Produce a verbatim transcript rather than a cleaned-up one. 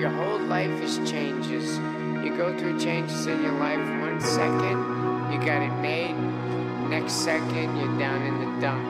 Your whole life is changes. You go through changes in your life. One second, you got it made. Next second, you're down in the dump.